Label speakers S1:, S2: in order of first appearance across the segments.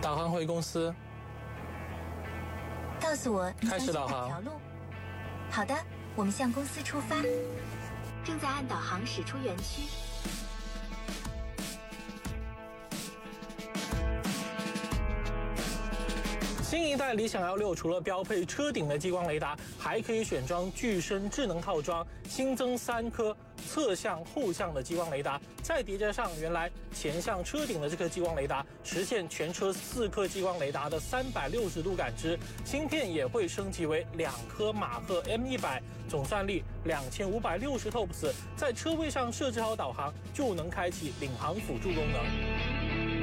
S1: 导航回公司。
S2: 告诉我你想去哪条路。好的，我们向公司出发。正在按导航驶出园区。
S1: 新一代理想 L6 除了标配车顶的激光雷达，还可以选装具身智能套装，新增3颗侧向、后向的激光雷达，再叠加上原来前向车顶的这颗激光雷达，实现全车4颗激光雷达的360度感知。芯片也会升级为2颗马赫 M100，总算力2560 TOPS， 在车位上设置好导航，就能开启领航辅助功能。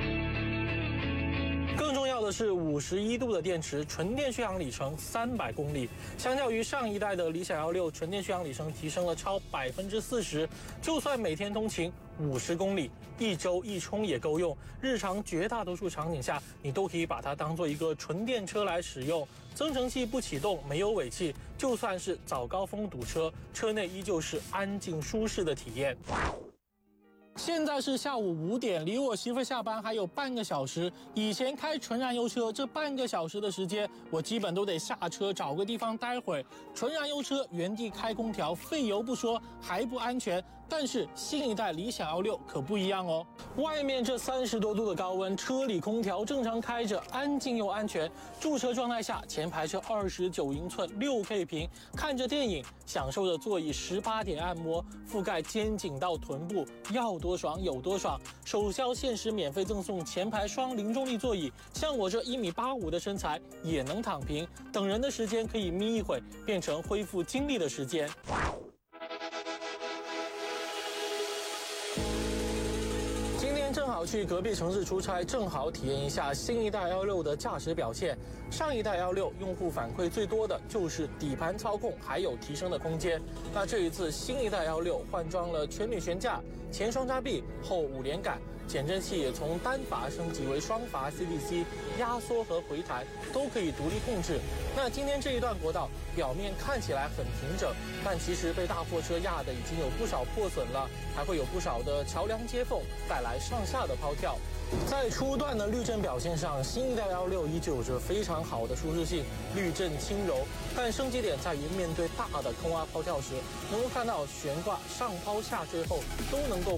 S1: 更重要的是，51度的电池，纯电续航里程300公里，相较于上一代的理想 L6，纯电续航里程提升了超40%。就算每天通勤50公里，1周1充也够用。日常绝大多数场景下，你都可以把它当做一个纯电车来使用。增程器不启动，没有尾气，就算是早高峰堵车，车内依旧是安静舒适的体验。现在是下午5点，离我媳妇下班还有半个小时。以前开纯燃油车，这半个小时的时间，我基本都得下车找个地方待会。纯燃油车原地开空调，费油不说，还不安全。但是新一代理想 L6 可不一样哦。外面这30多度的高温，车里空调正常开着，安静又安全。驻车状态下，前排车29英寸 6K 屏，看着电影，享受着座椅18点按摩，覆盖肩颈到臀部，要多爽有多爽。首销限时免费赠送前排双零重力座椅，像我这1.85米的身材也能躺平，等人的时间可以眯一会，变成恢复精力的时间。正好去隔壁城市出差，正好体验一下新一代 L6 的驾驶表现。上一代 L6 用户反馈最多的就是底盘操控还有提升的空间。那这一次新一代 L6 换装了全铝悬架、前双叉臂、后5连杆，减震器也从单阀升级为双阀 CVC， 压缩和回弹都可以独立控制。那今天这一段国道表面看起来很平整，但其实被大货车压的已经有不少破损了，还会有不少的桥梁接缝带来上下的抛跳。在初段的滤震表现上，新一代 L6 依旧有着非常好的舒适性，滤震轻柔。但升级点在于面对大的坑洼抛跳时，能够看到悬挂上抛下坠后都能够